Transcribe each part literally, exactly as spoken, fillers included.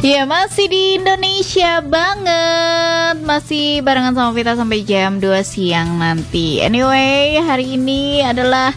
Ya, masih di Indonesia banget. Masih barengan sama Vita sampai jam dua siang nanti. Anyway, hari ini adalah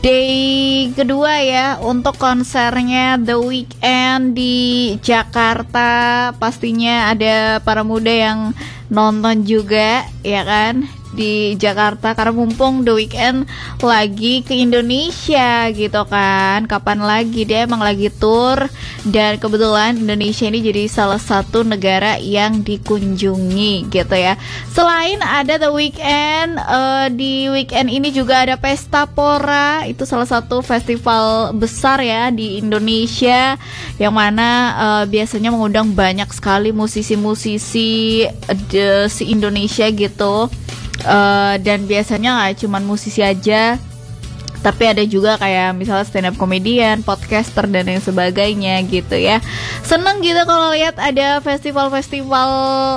day kedua ya untuk konsernya The Weeknd di Jakarta. Pastinya ada para muda yang nonton juga, ya kan, di Jakarta, karena mumpung The Weeknd lagi ke Indonesia gitu kan. Kapan lagi, dia emang lagi tour, dan kebetulan Indonesia ini jadi salah satu negara yang dikunjungi gitu ya. Selain ada The Weeknd, uh, di weekend ini juga ada Pesta Pora. Itu salah satu festival besar ya di Indonesia, yang mana uh, biasanya mengundang banyak sekali musisi-musisi uh, si Indonesia gitu. Uh, dan biasanya gak cuman musisi aja, tapi ada juga kayak misalnya stand up comedian, podcaster, dan yang sebagainya gitu ya. Seneng gitu kalau lihat ada festival-festival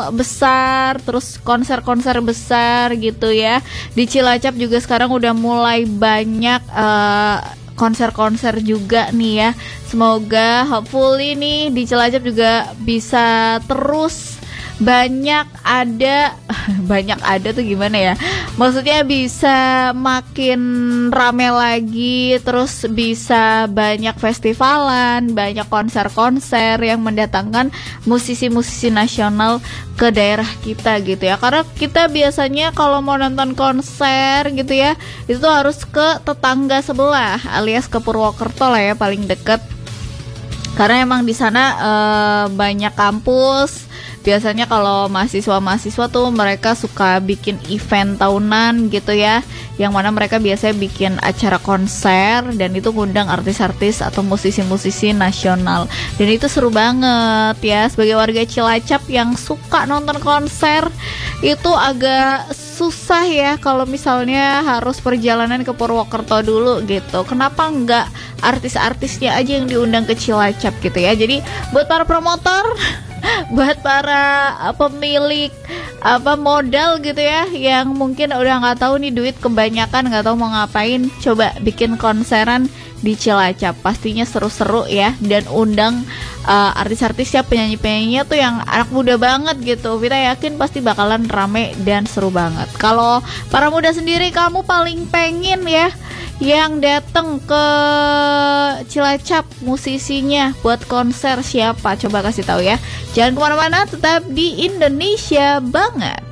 besar, terus konser-konser besar gitu ya. Di Cilacap juga sekarang udah mulai banyak uh, konser-konser juga nih ya. Semoga hopefully nih di Cilacap juga bisa terus banyak ada banyak ada tuh gimana ya, maksudnya bisa makin rame lagi, terus bisa banyak festivalan, banyak konser-konser yang mendatangkan musisi-musisi nasional ke daerah kita gitu ya. Karena kita biasanya kalau mau nonton konser gitu ya, itu tuh harus ke tetangga sebelah alias ke Purwokerto lah ya, paling deket, karena emang di sana uh, banyak kampus. Biasanya kalau mahasiswa-mahasiswa tuh mereka suka bikin event tahunan gitu ya, yang mana mereka biasanya bikin acara konser, dan itu ngundang artis-artis atau musisi-musisi nasional. Dan itu seru banget ya. Sebagai warga Cilacap yang suka nonton konser, itu agak susah ya kalau misalnya harus perjalanan ke Purwokerto dulu gitu. Kenapa enggak artis-artisnya aja yang diundang ke Cilacap gitu ya. Jadi buat para promotor, buat para pemilik apa modal gitu ya, yang mungkin udah nggak tahu nih duit kebanyakan, nggak tahu mau ngapain, coba bikin konseran di Cilacap, pastinya seru-seru ya. Dan undang uh, artis-artis ya, penyanyi-penyanyinya tuh yang anak muda banget gitu. Kita yakin pasti bakalan rame dan seru banget. Kalau para muda sendiri, kamu paling pengen ya yang datang ke Cilacap musisinya buat konser siapa? Coba kasih tahu ya. Jangan kemana-mana, tetap di Indonesia banget.